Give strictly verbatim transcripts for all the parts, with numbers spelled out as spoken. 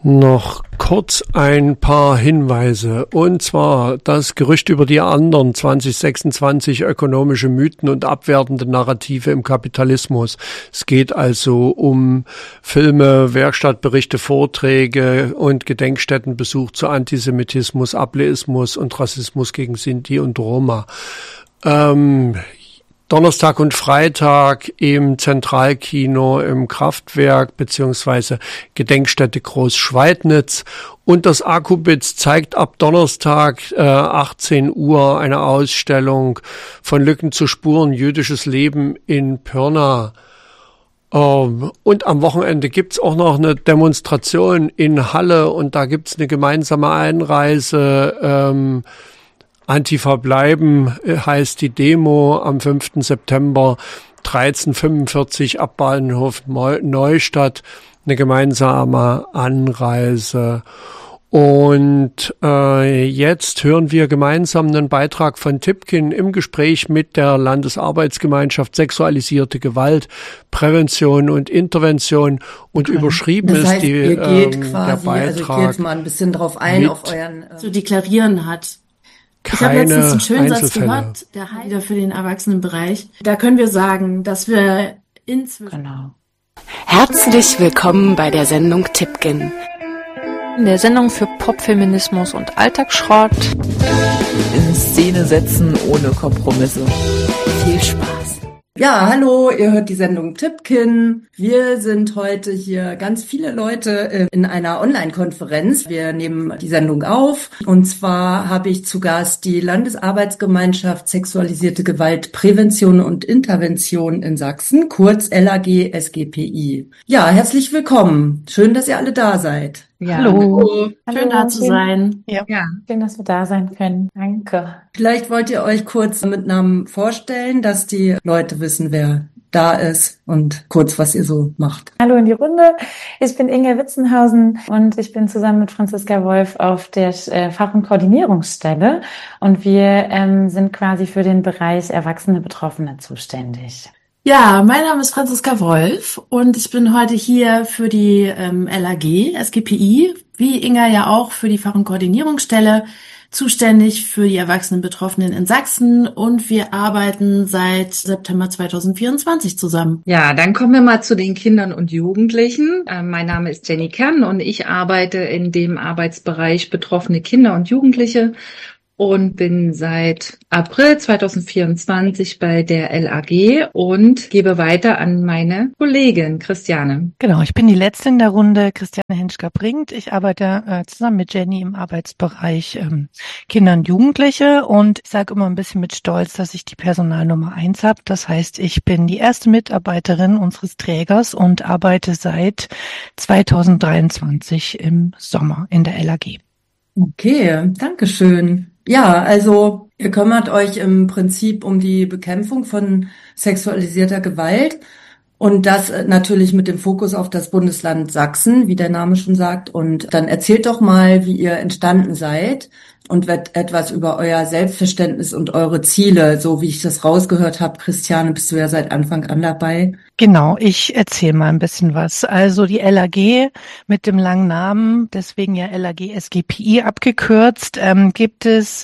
Noch kurz ein paar Hinweise. Und zwar das Gerücht über die anderen zwanzig sechsundzwanzig ökonomische Mythen und abwertende Narrative im Kapitalismus. Es geht also um Filme, Werkstattberichte, Vorträge und Gedenkstättenbesuch zu Antisemitismus, Ableismus und Rassismus gegen Sinti und Roma. Ähm, Donnerstag und Freitag im Zentralkino im Kraftwerk beziehungsweise Gedenkstätte Großschweidnitz. Und das Akkubitz zeigt ab Donnerstag äh, achtzehn Uhr eine Ausstellung von Lücken zu Spuren, jüdisches Leben in Pirna. Ähm, und am Wochenende gibt's auch noch eine Demonstration in Halle und da gibt's eine gemeinsame Einreise. Ähm, Antifa bleiben heißt die Demo am fünften September dreizehn fünfundvierzig ab Bahnhof Neustadt, eine gemeinsame Anreise. Und äh, jetzt hören wir gemeinsam einen Beitrag von Tipkin im Gespräch mit der Landesarbeitsgemeinschaft Sexualisierte Gewalt, Prävention und Intervention. Und okay. Überschrieben das heißt, ist die, ihr geht ähm, quasi, der Beitrag. Also ich gehe jetzt mal ein bisschen drauf ein, auf euren... Äh, zu deklarieren hat. Keine ich habe letztens einen schönen Satz Einzelfälle. gehört, der heißt wieder für den Erwachsenenbereich. Da können wir sagen, dass wir inzwischen... Genau. Herzlich willkommen bei der Sendung Tipkin. In der Sendung für Popfeminismus und Alltagsschrott. In Szene setzen ohne Kompromisse. Viel Spaß. Ja, hallo, ihr hört die Sendung Tipkin. Wir sind heute hier ganz viele Leute in einer Online-Konferenz. Wir nehmen die Sendung auf und zwar habe ich zu Gast die Landesarbeitsgemeinschaft Sexualisierte Gewalt, Prävention und Intervention in Sachsen, kurz L A G S G P I. Ja, herzlich willkommen. Schön, dass ihr alle da seid. Ja, hallo. hallo. Schön da zu sein. Ja. ja, schön, dass wir da sein können. Danke. Vielleicht wollt ihr euch kurz mit Namen vorstellen, dass die Leute wissen, wer da ist und kurz, was ihr so macht. Hallo in die Runde. Ich bin Inge Witzenhausen und ich bin zusammen mit Franziska Wolf auf der äh, Fach- und Koordinierungsstelle und wir ähm, sind quasi für den Bereich Erwachsene Betroffene zuständig. Ja, mein Name ist Franziska Wolf und ich bin heute hier für die ähm, L A G, S G P I, wie Inga ja auch für die Fach- und Koordinierungsstelle, zuständig für die erwachsenen Betroffenen in Sachsen und wir arbeiten seit September zweitausendvierundzwanzig zusammen. Ja, dann kommen wir mal zu den Kindern und Jugendlichen. Äh, mein Name ist Jenny Kern und ich arbeite in dem Arbeitsbereich betroffene Kinder und Jugendliche und bin seit April zweitausendvierundzwanzig bei der L A G und gebe weiter an meine Kollegin Christiane. Genau, ich bin die Letzte in der Runde, Christiane Henschker-Bringt. Ich arbeite äh, zusammen mit Jenny im Arbeitsbereich ähm, Kinder und Jugendliche und ich sage immer ein bisschen mit Stolz, dass ich die Personalnummer eins habe. Das heißt, ich bin die erste Mitarbeiterin unseres Trägers und arbeite seit zweitausenddreiundzwanzig im Sommer in der L A G. Okay, danke schön. Ja, also ihr kümmert euch im Prinzip um die Bekämpfung von sexualisierter Gewalt und das natürlich mit dem Fokus auf das Bundesland Sachsen, wie der Name schon sagt. Und dann erzählt doch mal, wie ihr entstanden seid und etwas über euer Selbstverständnis und eure Ziele, so wie ich das rausgehört habe. Christiane, bist du ja seit Anfang an dabei. Genau, ich erzähle mal ein bisschen was. Also die L A G mit dem langen Namen, deswegen ja L A G S G P I abgekürzt, ähm, gibt es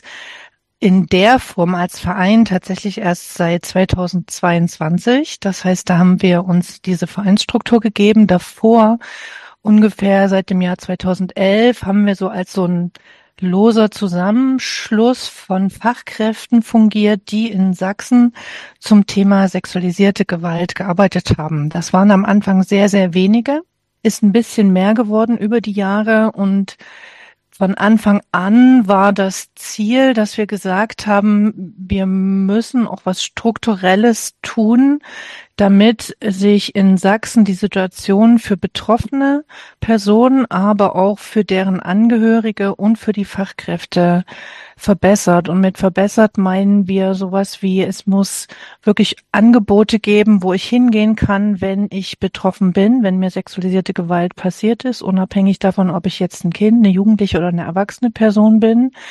in der Form als Verein tatsächlich erst seit zweitausendzweiundzwanzig. Das heißt, da haben wir uns diese Vereinsstruktur gegeben. Davor, ungefähr seit dem Jahr zweitausendelf, haben wir so als so ein loser Zusammenschluss von Fachkräften fungiert, die in Sachsen zum Thema sexualisierte Gewalt gearbeitet haben. Das waren am Anfang sehr, sehr wenige, ist ein bisschen mehr geworden über die Jahre und von Anfang an war das Ziel, dass wir gesagt haben, wir müssen auch was Strukturelles tun, damit sich in Sachsen die Situation für betroffene Personen, aber auch für deren Angehörige und für die Fachkräfte verbessert. Und mit verbessert meinen wir sowas wie, es muss wirklich Angebote geben, wo ich hingehen kann, wenn ich betroffen bin, wenn mir sexualisierte Gewalt passiert ist, unabhängig davon, ob ich jetzt ein Kind, eine Jugendliche oder eine erwachsene Person bin.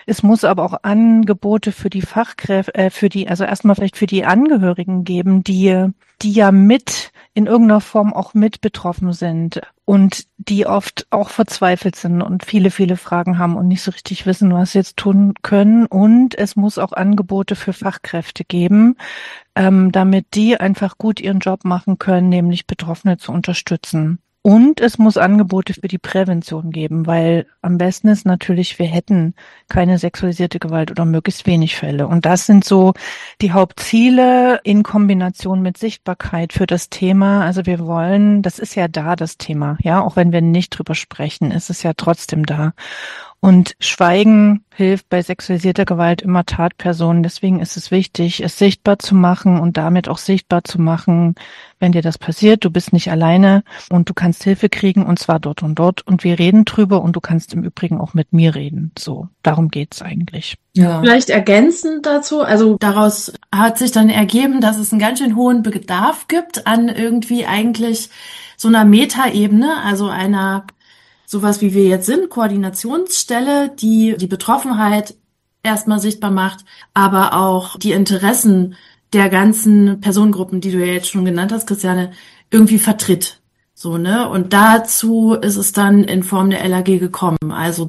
Es muss aber auch Angebote für die Fachkräfte, äh, für die, also erstmal vielleicht für die Angehörigen geben, die, die ja mit in irgendeiner Form auch mit betroffen sind und die oft auch verzweifelt sind und viele, viele Fragen haben und nicht so richtig wissen, was sie jetzt tun können. Und es muss auch Angebote für Fachkräfte geben, ähm, damit die einfach gut ihren Job machen können, nämlich Betroffene zu unterstützen. Und es muss Angebote für die Prävention geben, weil am besten ist natürlich, wir hätten keine sexualisierte Gewalt oder möglichst wenig Fälle. Und das sind so die Hauptziele in Kombination mit Sichtbarkeit für das Thema. Also wir wollen, das ist ja da, das Thema, ja, auch wenn wir nicht drüber sprechen, ist es ja trotzdem da. Und Schweigen hilft bei sexualisierter Gewalt immer Tatpersonen. Deswegen ist es wichtig, es sichtbar zu machen und damit auch sichtbar zu machen, wenn dir das passiert, du bist nicht alleine und du kannst Hilfe kriegen und zwar dort und dort und wir reden drüber und du kannst im Übrigen auch mit mir reden. So, darum geht's eigentlich. Ja. Vielleicht ergänzend dazu, also daraus hat sich dann ergeben, dass es einen ganz schön hohen Bedarf gibt an irgendwie eigentlich so einer Metaebene, also einer sowas wie wir jetzt sind, Koordinationsstelle, die die Betroffenheit erstmal sichtbar macht, aber auch die Interessen der ganzen Personengruppen, die du ja jetzt schon genannt hast, Christiane, irgendwie vertritt. So, ne? Und dazu ist es dann in Form der L A G gekommen. Also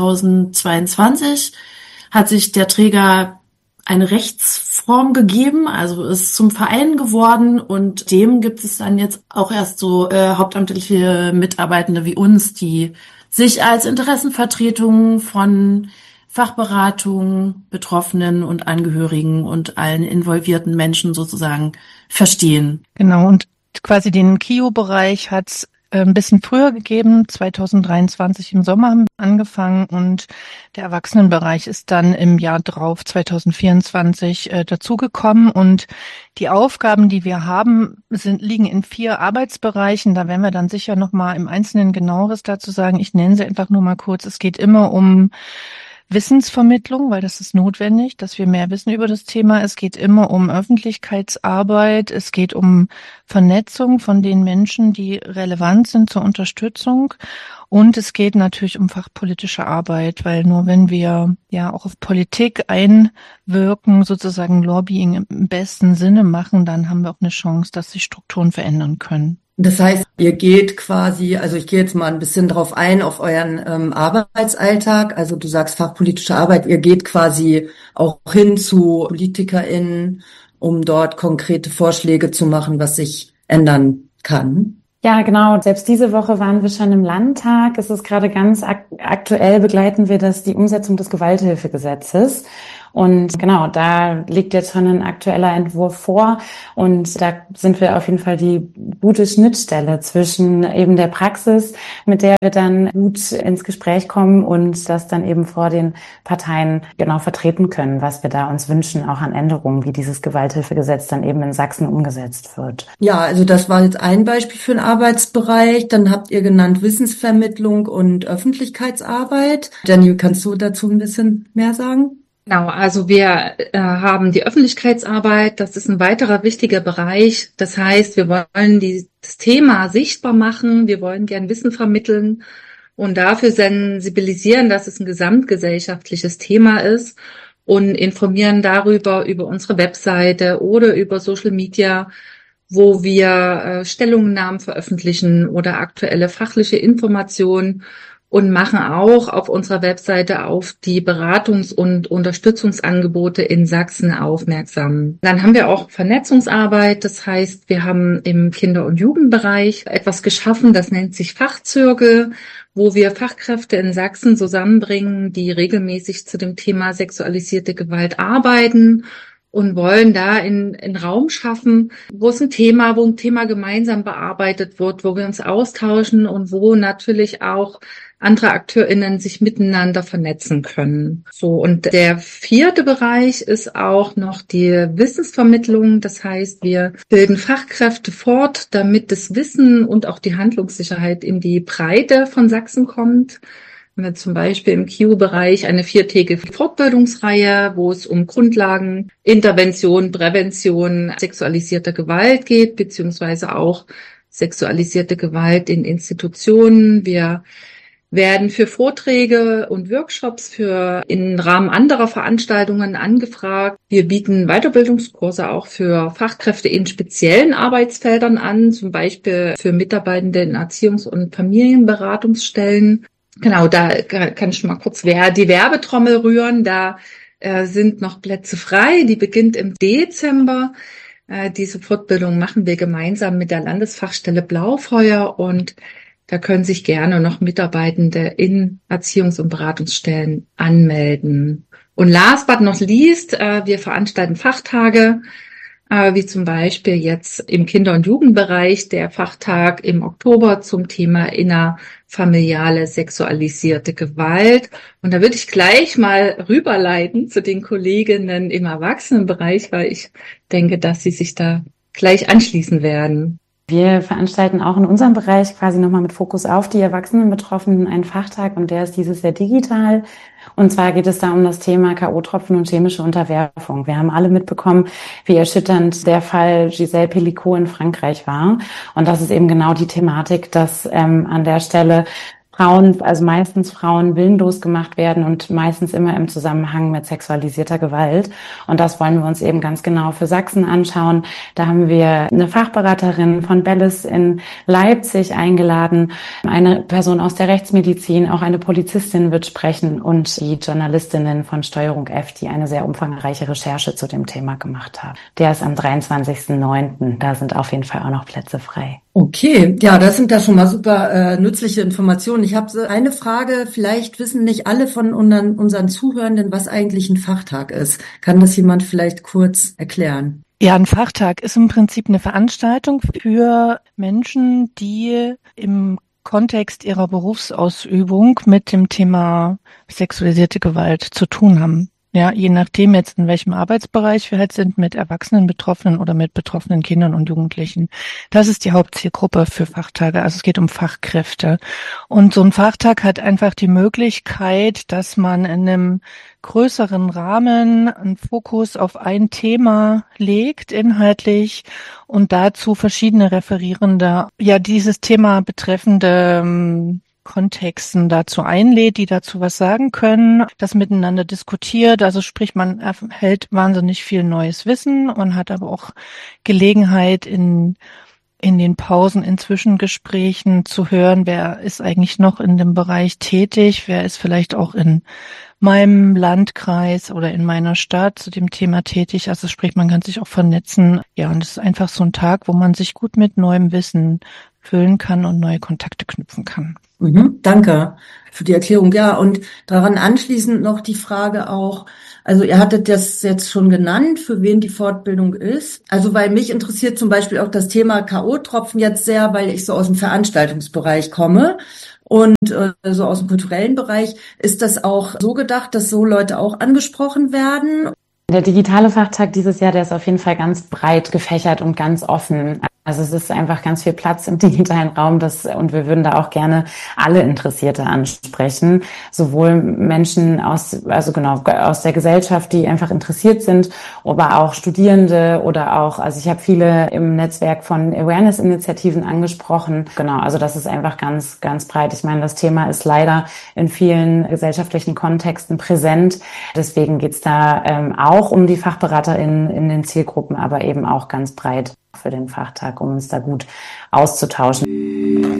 zweitausendzweiundzwanzig hat sich der Träger eine Rechtsform gegeben, also ist zum Verein geworden und dem gibt es dann jetzt auch erst so äh, hauptamtliche Mitarbeitende wie uns, die sich als Interessenvertretung von Fachberatung, Betroffenen und Angehörigen und allen involvierten Menschen sozusagen verstehen. Genau, und quasi den K I O-Bereich hat's ein bisschen früher gegeben, zweitausenddreiundzwanzig im Sommer haben wir angefangen und der Erwachsenenbereich ist dann im Jahr drauf, zweitausendvierundzwanzig, äh, dazugekommen und die Aufgaben, die wir haben, sind, liegen in vier Arbeitsbereichen. Da werden wir dann sicher nochmal im Einzelnen genaueres dazu sagen. Ich nenne sie einfach nur mal kurz. Es geht immer um Wissensvermittlung, weil das ist notwendig, dass wir mehr wissen über das Thema. Es geht immer um Öffentlichkeitsarbeit. Es geht um Vernetzung von den Menschen, die relevant sind zur Unterstützung. Und es geht natürlich um fachpolitische Arbeit, weil nur wenn wir ja auch auf Politik einwirken, sozusagen Lobbying im besten Sinne machen, dann haben wir auch eine Chance, dass sich Strukturen verändern können. Das heißt, ihr geht quasi, also ich gehe jetzt mal ein bisschen drauf ein, auf euren ähm, Arbeitsalltag. Also du sagst fachpolitische Arbeit, ihr geht quasi auch hin zu PolitikerInnen, um dort konkrete Vorschläge zu machen, was sich ändern kann. Ja, genau. Selbst diese Woche waren wir schon im Landtag. Es ist gerade ganz ak- aktuell begleiten wir das, die Umsetzung des Gewalthilfegesetzes. Und genau, da liegt jetzt schon ein aktueller Entwurf vor und da sind wir auf jeden Fall die gute Schnittstelle zwischen eben der Praxis, mit der wir dann gut ins Gespräch kommen und das dann eben vor den Parteien genau vertreten können, was wir da uns wünschen, auch an Änderungen, wie dieses Gewalthilfegesetz dann eben in Sachsen umgesetzt wird. Ja, also das war jetzt ein Beispiel für einen Arbeitsbereich. Dann habt ihr genannt Wissensvermittlung und Öffentlichkeitsarbeit. Jenny, kannst du dazu ein bisschen mehr sagen? Genau, also wir äh, haben die Öffentlichkeitsarbeit, das ist ein weiterer wichtiger Bereich. Das heißt, wir wollen die, das Thema sichtbar machen, wir wollen gern Wissen vermitteln und dafür sensibilisieren, dass es ein gesamtgesellschaftliches Thema ist und informieren darüber über unsere Webseite oder über Social Media, wo wir äh, Stellungnahmen veröffentlichen oder aktuelle fachliche Informationen und machen auch auf unserer Webseite auf die Beratungs- und Unterstützungsangebote in Sachsen aufmerksam. Dann haben wir auch Vernetzungsarbeit, das heißt, wir haben im Kinder- und Jugendbereich etwas geschaffen, das nennt sich Fachzirkel, wo wir Fachkräfte in Sachsen zusammenbringen, die regelmäßig zu dem Thema sexualisierte Gewalt arbeiten und wollen da in, in Raum schaffen, wo es ein Thema, wo ein Thema gemeinsam bearbeitet wird, wo wir uns austauschen und wo natürlich auch andere AkteurInnen sich miteinander vernetzen können. So, und der vierte Bereich ist auch noch die Wissensvermittlung. Das heißt, wir bilden Fachkräfte fort, damit das Wissen und auch die Handlungssicherheit in die Breite von Sachsen kommt. Wir haben zum Beispiel im K I O-Bereich eine viertägige Fortbildungsreihe, wo es um Grundlagen, Intervention, Prävention sexualisierter Gewalt geht, beziehungsweise auch sexualisierte Gewalt in Institutionen. Wir werden für Vorträge und Workshops für im Rahmen anderer Veranstaltungen angefragt. Wir bieten Weiterbildungskurse auch für Fachkräfte in speziellen Arbeitsfeldern an, zum Beispiel für Mitarbeitende in Erziehungs- und Familienberatungsstellen. Genau, da kann ich mal kurz die Werbetrommel rühren. Da äh, sind noch Plätze frei. Die beginnt im Dezember. Äh, diese Fortbildung machen wir gemeinsam mit der Landesfachstelle Blaufeuer, und da können sich gerne noch Mitarbeitende in Erziehungs- und Beratungsstellen anmelden. Und last but not least, äh, wir veranstalten Fachtage, äh, wie zum Beispiel jetzt im Kinder- und Jugendbereich der Fachtag im Oktober zum Thema innerfamiliale sexualisierte Gewalt. Und da würde ich gleich mal rüberleiten zu den Kolleginnen im Erwachsenenbereich, weil ich denke, dass sie sich da gleich anschließen werden. Wir veranstalten auch in unserem Bereich quasi nochmal mit Fokus auf die Erwachsenenbetroffenen einen Fachtag, und der ist dieses Jahr digital. Und zwar geht es da um das Thema K O-Tropfen und chemische Unterwerfung. Wir haben alle mitbekommen, wie erschütternd der Fall Gisèle Pelicot in Frankreich war. Und das ist eben genau die Thematik, dass ähm, an der Stelle Frauen, also meistens Frauen, willenlos gemacht werden und meistens immer im Zusammenhang mit sexualisierter Gewalt. Und das wollen wir uns eben ganz genau für Sachsen anschauen. Da haben wir eine Fachberaterin von Bellis in Leipzig eingeladen, eine Person aus der Rechtsmedizin, auch eine Polizistin wird sprechen, und die Journalistinnen von Steuerung F, die eine sehr umfangreiche Recherche zu dem Thema gemacht haben. Der ist am dreiundzwanzigsten neunten Da sind auf jeden Fall auch noch Plätze frei. Okay, ja, das sind da schon mal super äh, nützliche Informationen. Ich habe so eine Frage, vielleicht wissen nicht alle von unseren, unseren Zuhörenden, was eigentlich ein Fachtag ist. Kann das jemand vielleicht kurz erklären? Ja, ein Fachtag ist im Prinzip eine Veranstaltung für Menschen, die im Kontext ihrer Berufsausübung mit dem Thema sexualisierte Gewalt zu tun haben. Ja, je nachdem jetzt, in welchem Arbeitsbereich wir halt sind, mit erwachsenen Betroffenen oder mit betroffenen Kindern und Jugendlichen. Das ist die Hauptzielgruppe für Fachtage. Also es geht um Fachkräfte. Und so ein Fachtag hat einfach die Möglichkeit, dass man in einem größeren Rahmen einen Fokus auf ein Thema legt, inhaltlich, und dazu verschiedene Referierende, ja, dieses Thema betreffende Kontexten dazu einlädt, die dazu was sagen können, das miteinander diskutiert. Also sprich, man erhält wahnsinnig viel neues Wissen und hat aber auch Gelegenheit, in in den Pausen, in Zwischengesprächen zu hören, wer ist eigentlich noch in dem Bereich tätig, wer ist vielleicht auch in meinem Landkreis oder in meiner Stadt zu dem Thema tätig. Also sprich, man kann sich auch vernetzen. Ja, und es ist einfach so ein Tag, wo man sich gut mit neuem Wissen füllen kann und neue Kontakte knüpfen kann. Mhm, danke für die Erklärung. Ja, und daran anschließend noch die Frage auch, also ihr hattet das jetzt schon genannt, für wen die Fortbildung ist. Also weil mich interessiert zum Beispiel auch das Thema K O-Tropfen jetzt sehr, weil ich so aus dem Veranstaltungsbereich komme und äh, so aus dem kulturellen Bereich. Ist das auch so gedacht, dass so Leute auch angesprochen werden? Der digitale Fachtag dieses Jahr, der ist auf jeden Fall ganz breit gefächert und ganz offen. Also es ist einfach ganz viel Platz im digitalen Raum, das, und wir würden da auch gerne alle Interessierte ansprechen, sowohl Menschen aus, also genau, aus der Gesellschaft, die einfach interessiert sind, aber auch Studierende oder auch, also ich habe viele im Netzwerk von Awareness-Initiativen angesprochen. Genau, also das ist einfach ganz, ganz breit. Ich meine, das Thema ist leider in vielen gesellschaftlichen Kontexten präsent. Deswegen geht's da ähm, auch um die FachberaterInnen in den Zielgruppen, aber eben auch ganz breit für den Fachtag, um uns da gut auszutauschen.